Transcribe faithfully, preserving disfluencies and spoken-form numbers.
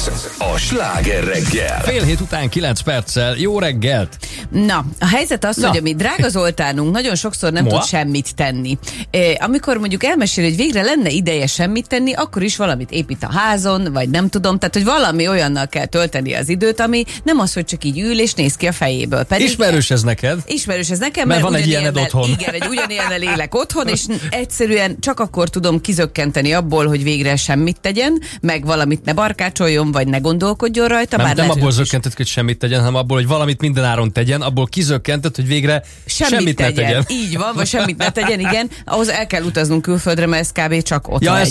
Ez a Sláger reggel. Fél hét után kilenc perccel. Jó reggelt! Na, a helyzet az, Na. hogy a mi drága Zoltánunk nagyon sokszor nem Moa? tud semmit tenni. E, amikor mondjuk elmesél, hogy végre lenne ideje semmit tenni, akkor is valamit épít a házon, vagy nem tudom, tehát hogy valami olyannal kell tölteni az időt, ami nem az, hogy csak így ül és néz ki a fejéből. Pedig Ismerős ez neked? Ismerős ez nekem, Mert mert, van egy ilyened ugyanilyennel- otthon. Igen, egy ugyanilyennel élek otthon, és egyszerűen csak akkor tudom kizökkenteni abból, hogy végre semmit tegyen, meg valamit ne barkácsoljon, vagy ne gondolkodjon rajta. Nem, bár nem lehet, abból hogy is zökkented, hogy semmit tegyen, hanem abból, hogy valamit minden áron tegyen, abból kizökkented, hogy végre Semmit, semmit ne tegyen. Így van, vagy semmit ne tegyen, igen. Ahhoz el kell utaznunk külföldre, mert ez kb. Csak ott Ja, van ez